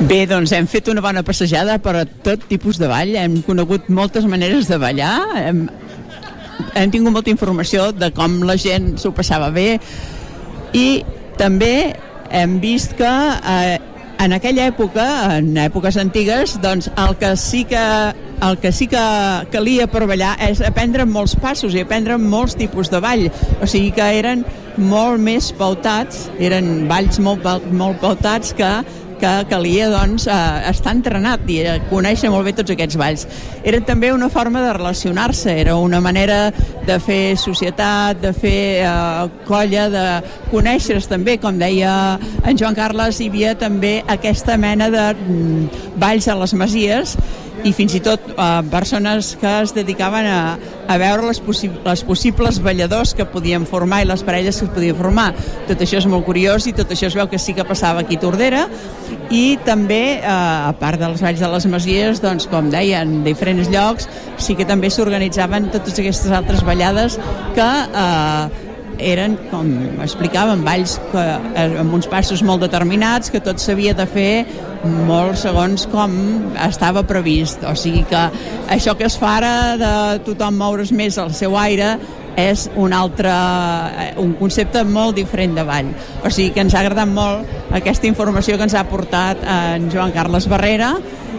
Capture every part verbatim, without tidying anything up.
Bé, doncs hem fet una bona passejada per a tot tipus de ball, hem conegut moltes maneres de ballar, hem, hem tingut molta informació de com la gent s'ho passava bé i també hem vist que eh, en aquella època, en èpoques antigues, doncs el que sí que el que sí que calia per ballar és aprendre molts passos i aprendre molts tipus de ball, o sigui que eren molt més pautats, eren balls molt, molt pautats que que calia doncs, eh, estar entrenat i eh, conèixer molt bé tots aquests balls. Era també una forma de relacionar-se, era una manera de fer societat, de fer eh, colla, de conèixer-se també, com deia en Joan Carles, hi havia també aquesta mena de mm, balls a les masies i fins i tot eh, persones que es dedicaven a, a veure les, possi les possibles balladors que podien formar i les parelles que es podien formar. Tot això és molt curiós i tot això es veu que sí que passava aquí a Tordera i també, eh, a part dels balls de les masies, doncs, com deia, en diferents llocs sí que també s'organitzaven totes aquestes altres ballades que eh, eren, com explicaven, balls que, eh, amb uns passos molt determinats que tot s'havia de fer molt segons com estava previst, o sigui que això que es fa ara de tothom moure's més al seu aire és un altre, un concepte molt diferent de ball, o sigui que ens ha agradat molt aquesta informació que ens ha portat en Joan Carles Barrera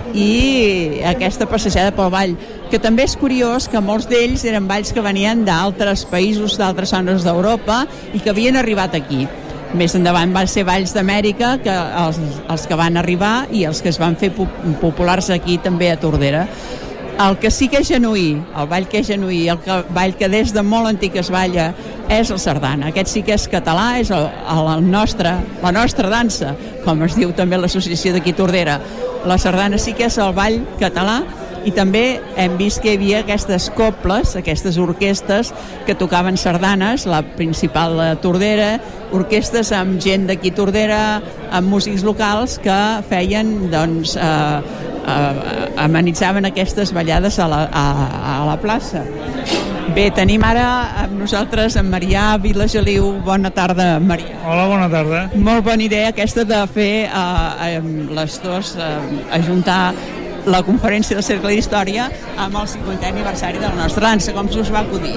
i aquesta passejada pel ball, que també és curiós que molts d'ells eren balls que venien d'altres països, d'altres zones d'Europa i que havien arribat aquí. Més endavant van ser balls d'Amèrica, que els, els que van arribar i els que es van fer populars aquí també a Tordera. El que sí que és genuí, el ball que és genuí, el que, ball que des de molt antic es balla, és el sardana. Aquest sí que és català, és el, el nostre, la nostra dansa, com es diu també l'associació d'aquí Tordera. La sardana sí que és el ball català i també hem vist que hi havia aquestes cobles, aquestes orquestes que tocaven sardanes, la principal de Tordera, orquestes amb gent d'aquí Tordera, amb músics locals que feien, doncs, eh, eh, amenitzaven aquestes ballades a la, a, a la plaça. Bé, tenim ara amb nosaltres en Marià Vilageliu. Bona tarda, Marià. Hola, bona tarda. Molt bona idea aquesta de fer eh, eh, les dues, eh, ajuntar la conferència del Cercle d'Història amb el cinquantè aniversari de la nostra dansa. Com s'us va acudir?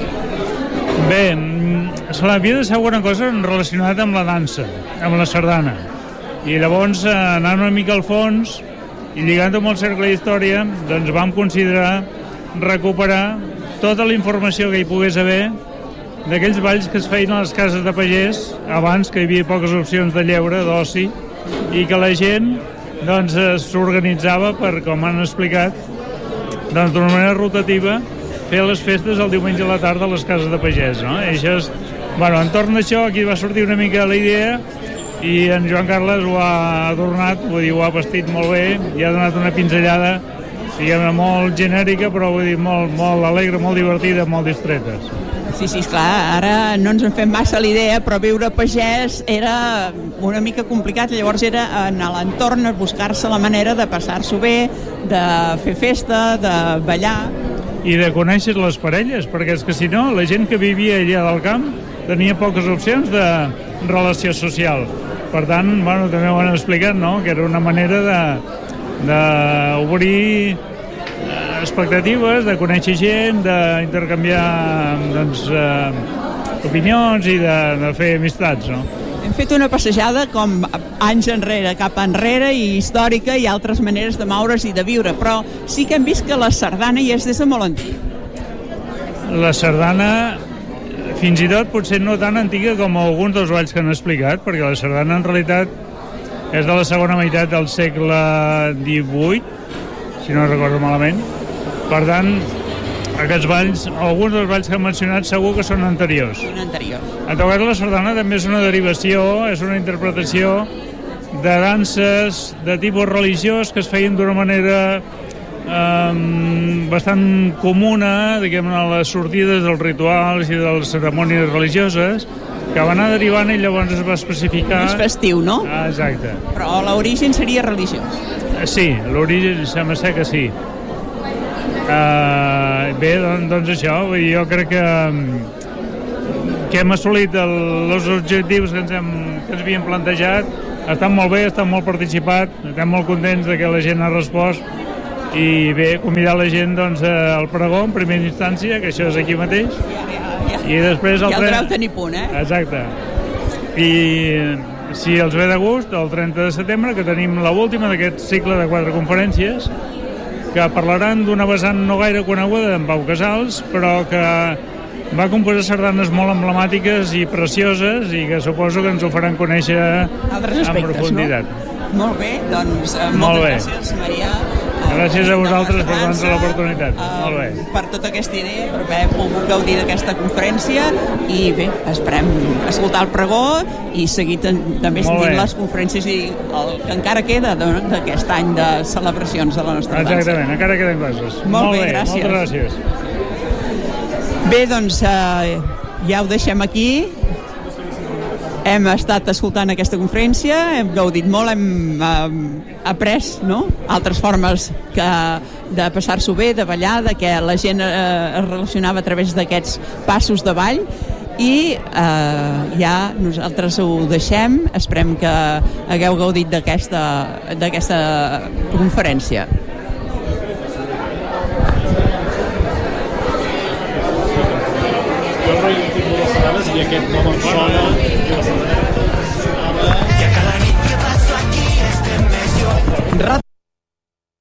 Bé, se l'havia de ser alguna cosa relacionada amb la dansa, amb la sardana. I llavors, anant una mica al fons i lligant amb el Cercle d'Història, doncs vam considerar recuperar tota la informació que hi pogués haver d'aquells balls que es feien a les cases de pagès abans, que hi havia poques opcions de lleure, d'oci, i que la gent doncs s'organitzava per, com han explicat, doncs d'una manera rotativa fer les festes el diumenge a la tarda a les cases de pagès, no? I això és, bueno, entorn d'això aquí va sortir una mica la idea i en Joan Carles ho ha adornat, vull dir, ho ha vestit molt bé i ha donat una pinzellada, diguem-ne, molt genèrica, però vull dir, molt, molt alegre, molt divertida, molt distretes. Sí, sí, esclar, ara no ens en fem massa l'idea, però viure a pagès era una mica complicat, llavors era en l'entorn buscar-se la manera de passar-s'ho bé, de fer festa, de ballar. I de conèixer les parelles, perquè és que si no, la gent que vivia allà del camp tenia poques opcions de relació social. Per tant, bueno, també ho han explicat, no?, que era una manera de d'obrir expectatives, de conèixer gent, d'intercanviar, doncs, eh, opinions i de, de fer amistats, no? Hem fet una passejada com anys enrere, cap enrere, i històrica, i altres maneres de moure's i de viure, però sí que hem vist que la sardana hi és des de molt antic. La sardana, fins i tot, potser no tan antiga com alguns dels balls que han explicat, perquè la sardana en realitat és de la segona meitat del segle divuit, si no recordo malament. Per tant, aquests balls, alguns dels balls que han mencionat segur que són anteriors. Són anteriors. En tot cas, la sardana també és una derivació, és una interpretació de danses de tipus religiós que es feien d'una manera eh, bastant comuna, diguem-ne, a les sortides dels rituals i de les cerimònies religioses, que va anar derivant i llavors es va especificar... És festiu, no? Ah, exacte. Però l'origen seria religiós. Sí, l'origen sembla ser que sí. Uh, bé, doncs, doncs això, jo crec que, que hem assolit el, els objectius que ens, hem, que ens havíem plantejat ha estat molt bé, ha estat molt participat, estem molt contents de que la gent ha respost i bé, convidar la gent doncs, al pregó en primera instància, que això és aquí mateix, ja, ja, ja. i després el ja el treu tenir punt, eh? Exacte. I si els ve de gust, el trenta de setembre, que tenim l'última d'aquest cicle de quatre conferències, que parlaran d'una vessant no gaire coneguda en Pau Casals, però que va composar sardanes molt emblemàtiques i precioses i que suposo que ens ho faran conèixer aspectes, en profunditat. No? Molt bé, doncs eh, moltes molt bé. gràcies, Marià. Gràcies a vosaltres per donar l'oportunitat. Uh, molt bé. Per tota aquesta idea, per haver pogut gaudir d'aquesta conferència i bé, esperem escoltar el pregó i seguir també sentint les conferències i el que encara queda d'aquest any de celebracions de la nostra dansa. Exactament, encara queden coses. Molt, molt bé, bé, gràcies. Moltes gràcies. Bé, doncs uh, ja ho deixem aquí. Hem estat escoltant aquesta conferència, hem gaudit molt, hem eh, après no? altres formes que, de passar-s'ho bé, de ballar, de que la gent eh, es relacionava a través d'aquests passos de ball i eh, ja nosaltres ho deixem, esperem que hagueu gaudit d'aquesta d'aquesta conferència. Jo he tingut les sardanes i aquest nom em sona i la sardana